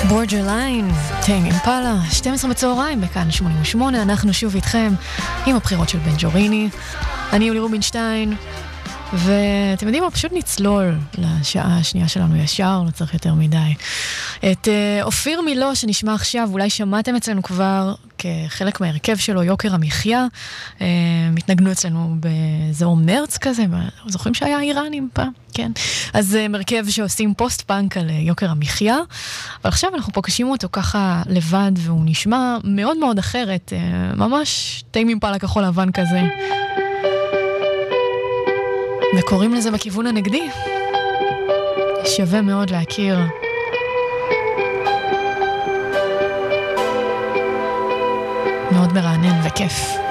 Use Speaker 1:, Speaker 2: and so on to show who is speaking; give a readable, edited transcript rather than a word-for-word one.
Speaker 1: בורג'רליין, טיים אימפלה, 12 בצהריים בכאן 88, אנחנו שוב איתכם עם הבחירות של בן ג'וריני. אני יולי רובינשטיין, ואתם יודעים מה, פשוט נצלול לשעה השנייה שלנו ישר, לא צריך יותר מדי. את אופיר מילו שנשמע עכשיו, אולי שמעתם אצלנו כבר כחלק מהרכב שלו, יוקר המחיה, מתנגנו אצלנו באזור מרץ כזה, זוכרים שהיה איראנים פעם? כן. אז מרכב שעושים פוסט-פאנק על יוקר המחיה, ועכשיו אנחנו פוגשים אותו ככה לבד, והוא נשמע מאוד מאוד אחרת, ממש טיים אימפלה כחול לבן כזה. וקוראים לזה בכיוון הנגדי. שווה מאוד להכיר. מאוד מרענן וכיף.